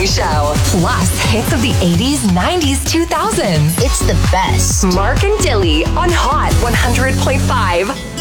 Morning Show. Plus, hits of the 80s, 90s, 2000s. It's the best. Mark and Dilly on Hot 100.5.